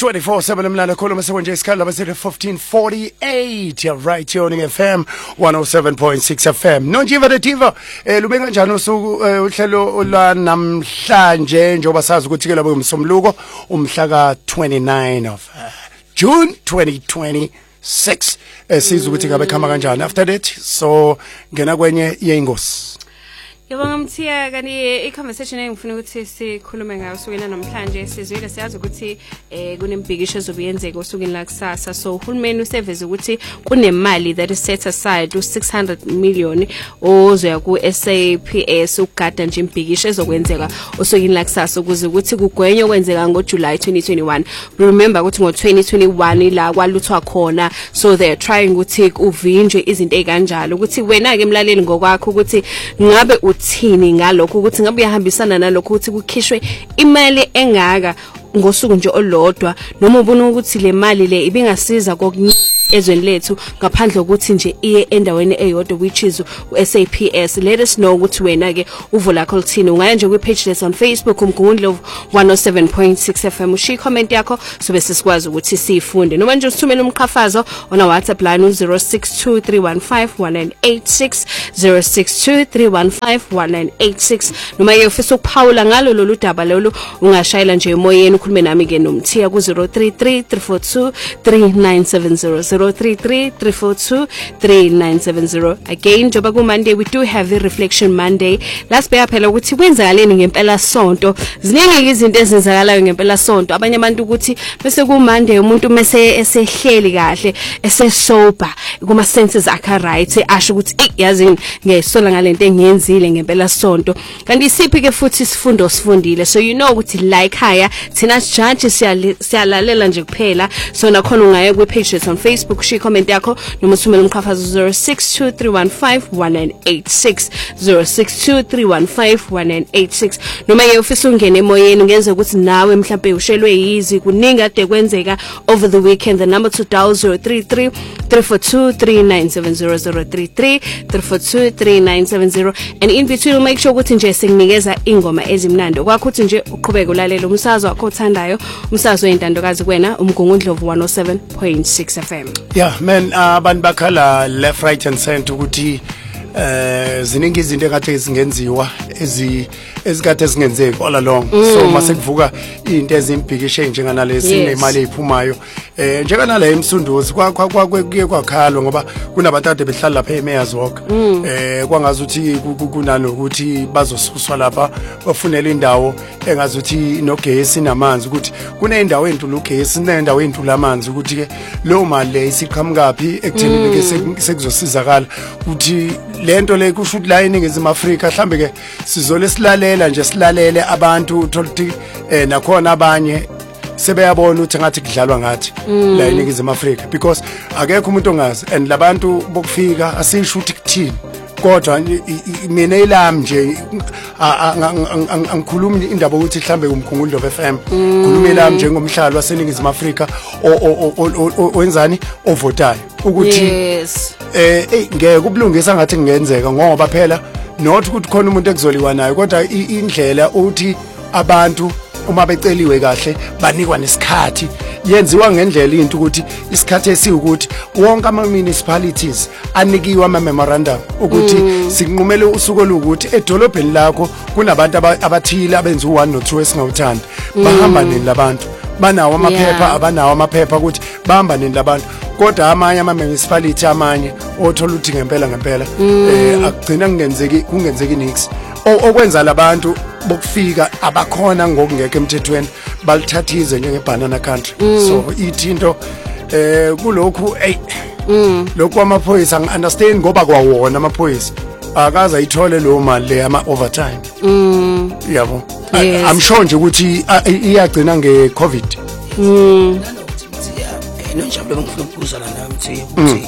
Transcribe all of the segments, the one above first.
24/7 mlana kholo masekonje isikhala bese 1548 you're right tuning FM 107.6 FM nonjiva retiva lube kanjani usuku uhlelo la namhlanje njoba sazi ukuthi ke labo umsomluko umhla ka 29 of June 2026 sizwe ukuthi ngabe khama kanjani after that so ngena kwenye yeingosi. Yabonga Mthiya kani i-conversation engifuna ukuthi sikhulume ngayo usukela namhlanje sizwile siyazi ukuthi kunembhikisho ezobuyenzeka usukwini la kusasa so uhulumeni useveze ukuthi kunemali that is set aside u600 million ozoya ku SAPS ukugada nje imbhikisho ezokwenzeka usukwini la kusasa ukuze ukuthi kugwenywe okwenzeka ngoJuly 2021 remember ukuthi ngo2021 la kwaluthwa khona so they are trying ukuthi uvinjwe izinto ezikanjalo ukuthi wena ke emlaleli ngokwakho ukuthi ngabe uthini ngalokho ukuthi ngabe uyahambisana nalokho ukuthi kukhishwe imali engaka ngosuku nje olodwa noma ubona ukuthi le mali le ibingasiza kokuningi ezweni lethu ngaphandle ukuthi nje iye endaweni eyodwa which is SAPS. Let us know ukuthi wena ke uvula callthini ungaya nje kwi page lethu on Facebook umgungundlo 107.6 FM ushi comment yakho sobe sisikwazi ukuthi sifunde noma nje usithumele umqhafazo ona WhatsApp line 0623151986 0623151986 noma ke ufisa ukuphawula ngalo lolu daba lolu ungashayela nje emoyeni ukhulume nami ke noMthiya ku 0333423970 0333423970. Again njoba ku Monday we do have a reflection Monday. Last bheya phela ukuthi kwenzakaleni ngempela sonto. Ziningi izinto ezenzakalayo ngempela sonto. Abanye abantu ukuthi bese ku Monday umuntu mase esehleli kahle, ese sober, kuma senses akha right, asho ukuthi yazi ngesola ngalento engiyenzile ngempela sonto. Kanti isiphi ke futhi isifundo sifundile. So you know ukuthi like haya thina judge siyalalela nje kuphela. So nakhona ungaye ku page on Facebook shi comment yakho noma uthumele umqhafazo 0623151986 0623151986 noma ke ufisa ungene emoyeni ngenze ukuthi nawe mhlawumbe ushelwe yizi kuningi ade kwenzeka over the weekend. The number to dial 0333423970 0333423970 and in between make sure ukuthi nje sikunikeza ingoma ezimnandi kwakho ukuthi nje uqhubeke ulalela umsakazo wakho othandayo umsakazo weintandokazi kwena umgungundlovu 107.6 FM. Yeah man abantu bakhala left right and center ukuthi ziningi izinto engathi ezingenziwa ezikade zingenzeki all along so mase kuvuka into ezimbhikisho njenganalezi sinemali ephumayo njenganale emsunduzi kwakuye kwakhalwa ngoba kunabatade behlala lapha eMeyors Walk kwangazi ukuthi kunanokuthi bazosuswa lapha bafunela indawo engazi ukuthi nogesi namanzi ukuthi kunendawo entulu ugesi nendawo entulu amanzi ukuthi ke lo mali le isiqhamukapi ekutheni ke sekuzosizakala ukuthi lento le kusho ukuthi la eNingizimu Afrika mhlambe ke sizole silalela nje silalele abantu uthola ukuthi nakhona abanye sebeyabona ukuthi ngathi kudlalwa ngathi la eNingizimu Afrika because akekho umuntu ongazi and labantu bokufika asisho ukuthi kuthini kodwa mina ilami nje angikhulumi indaba ukuthi mhlambe umkhungundlo FM khuluma ilami njengomhlalo waseNingizimu Afrika wenzani ovotayo ukuthi ngeke kubulungisa ngathi ngenzeka ngoba phela not ukuthi khona umuntu ekuzoliwa nayo kodwa indlela uthi abantu uma beceliwe kahle banikwa nesikhathi yenziwa ngendlela into ukuthi isikhathi esiwukuthi wonke ama municipalities anikiwe ama memorandum ukuthi sikunqumele usuku olukuthi edolobheni lakho kunabantu abathile abenza u1 no2 esingawuthanda bahamba nini labantu banawo amaphepha abanawo amaphepha ukuthi bahamba nini labantu kodwa amanye ama municipality amanye othola ukuthi ngempela akugcina kungenzeki nix okwenza labantu bokufika abakhona ngokungeke emthethweni balithathize njengebanana country so ithinto kulokhu lokho amaphoyisa ngi-understand ngoba kwawona amaphoyisa akaza ayithole lo mali le ama overtime yabo I'm sure nje ukuthi iyagcina ngeCovid nonjalo ngifuna ukubuza la nami ukuthi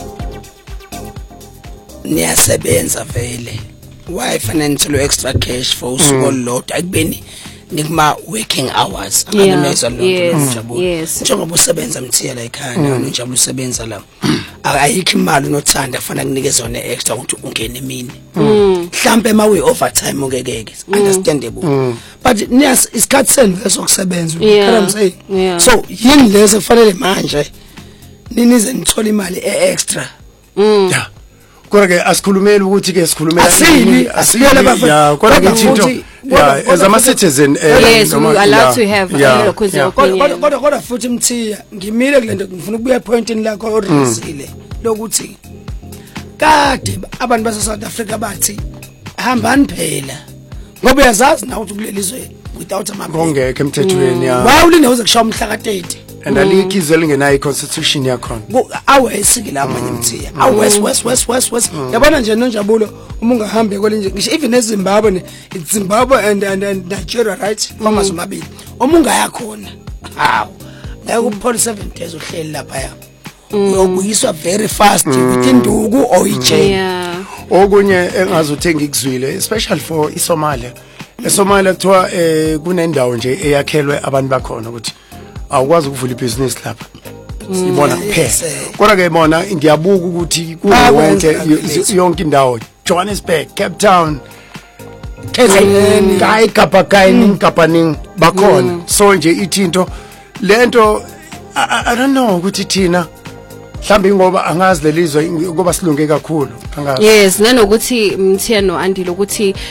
niyasebenza vele why financial extra cash for usuku olodwa akubeni nikuma working hours angameza lo njalo njengoba usebenza Mthiya la ekhaya nonjalo usebenza la ayikho imali nothanda kufanele kunikeze yona extra ukuthi ungene emini mhlambe mawe overtime ukekeke understandable but yes isikhathi senu lesokusebenza I'm saying so yini lezo kufanele manje ninize nithola imali extra yeah kodwa ke asikhulumeli ukuthi ke sikhulumela asiyela bafana kodwa ke into yeah as a citizen yes we allowed to have kodwa futhi Mthiya ngimile kulento ngifuna ukubuya pointini lakho orisile lokuthi kade abantu base South Africa bathi hambani phela ngoba uyazazi nawe ukuthi kulelizwe without amabili ngongeke emthethweni ya wawuline uze kushaya umhla ka30 and alikizwe lingenayo constitution yakho awesike la manje Mthiya west yabona nje noNjabulo uma ungahambe kwelinje ngisho even eZimbabwe Zimbabwe and Nigeria right kwamazwe amabili uma ungayakhona hawo la ku 7 days uhleli lapha ya uyobuyiswa very fast within duku or ijail okunye engazuthi ngikuzwile especially for iSomalia eSomalia kuthiwa kunendawo nje eyakhelwe abantu bakhona ukuthi awukwazi ukuvula ibusiness lapha sibona kuphela kodwa ke bona ngiyabuka ukuthi kuwonke yonke indawo Johannesburg Cape Town KZN Guy Kapaning bakhona so nje ithinto lento I don't know ukuthi thina mhlambe ngoba angazi lelizwe ngoba silunge kakhulu angazi yes nanokuthi Mthiya no Andile ukuthi